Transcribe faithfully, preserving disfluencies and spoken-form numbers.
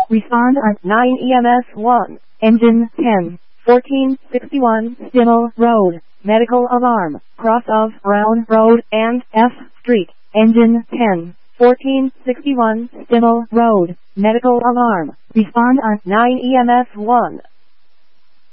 Respond on nine E M S one. Engine ten. fourteen sixty-one Stimmel Road. Medical alarm. Cross of Brown Road and F Street. Engine ten. fourteen sixty-one Stimmel Road. Medical alarm. Respond on nine E M S one.